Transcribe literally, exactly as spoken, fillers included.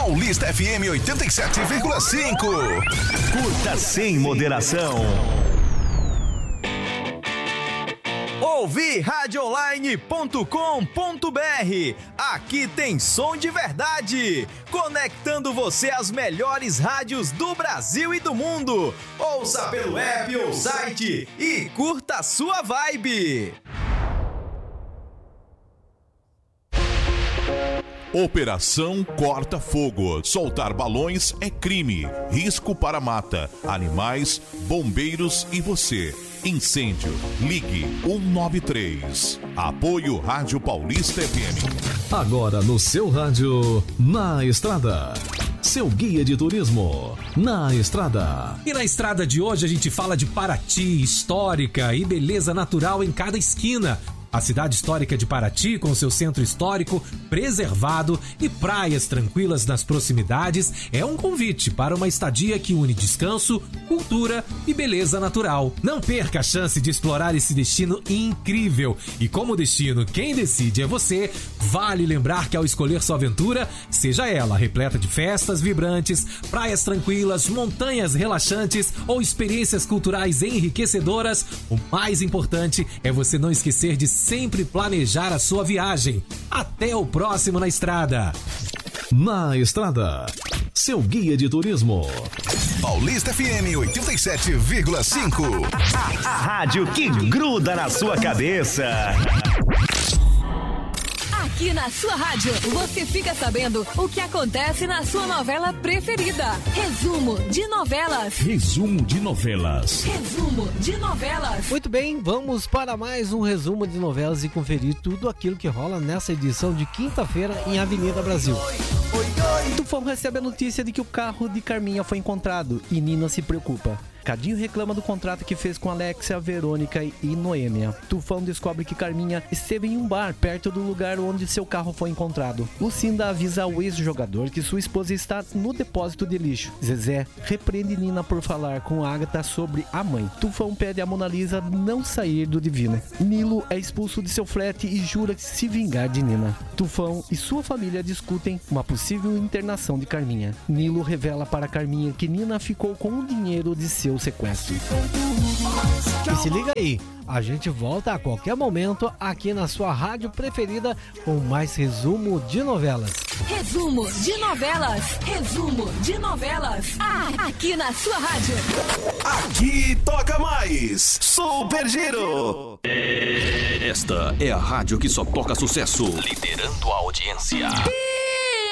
Paulista F M oitenta e sete vírgula cinco. Curta sem moderação. Ouvir rádio online ponto com ponto br. Aqui tem som de verdade, conectando você às melhores rádios do Brasil e do mundo. Ouça pelo app ou site e curta a sua vibe. Operação Corta Fogo. Soltar balões é crime. Risco para mata, animais, bombeiros e você. Incêndio. Ligue um nove três. Apoio Rádio Paulista F M. Agora no seu rádio, Na Estrada. Seu guia de turismo, Na Estrada. E na estrada de hoje a gente fala de Paraty, histórica e beleza natural em cada esquina. A cidade histórica de Paraty, com seu centro histórico preservado e praias tranquilas nas proximidades, é um convite para uma estadia que une descanso, cultura e beleza natural. Não perca a chance de explorar esse destino incrível. E como destino, quem decide é você. Vale lembrar que ao escolher sua aventura, seja ela repleta de festas vibrantes, praias tranquilas, montanhas relaxantes ou experiências culturais enriquecedoras, o mais importante é você não esquecer de sempre planejar a sua viagem. Até o próximo Na Estrada. Na Estrada, seu guia de turismo. Paulista F M oitenta e sete vírgula cinco. A rádio que gruda na sua cabeça. Aqui na sua rádio, você fica sabendo o que acontece na sua novela preferida. Resumo de novelas. Resumo de novelas. Resumo de novelas. Muito bem, vamos para mais um resumo de novelas e conferir tudo aquilo que rola nessa edição de quinta-feira em Avenida Brasil. Tufão recebe a notícia de que o carro de Carminha foi encontrado e Nina se preocupa. Cadinho reclama do contrato que fez com Alexia, Verônica e Noêmia. Tufão descobre que Carminha esteve em um bar perto do lugar onde seu carro foi encontrado. Lucinda avisa ao ex-jogador que sua esposa está no depósito de lixo. Zezé repreende Nina por falar com Agatha sobre a mãe. Tufão pede a Mona Lisa não sair do Divino. Nilo é expulso de seu flerte e jura se vingar de Nina. Tufão e sua família discutem uma possível internação de Carminha. Nilo revela para Carminha que Nina ficou com o dinheiro de seu sequestro. E se liga aí, a gente volta a qualquer momento aqui na sua rádio preferida com mais resumo de novelas. Resumo de novelas. Resumo de novelas. Ah, aqui na sua rádio. Aqui toca mais Super Giro. Esta é a rádio que só toca sucesso, liderando a audiência.